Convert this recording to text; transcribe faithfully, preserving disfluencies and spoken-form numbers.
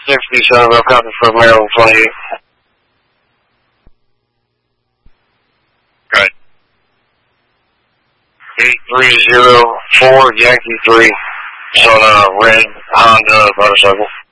sixty, Centerville, copy for Maryland twenty-eight. Right. eight three zero four, Yankee three. It's on a red Honda motorcycle.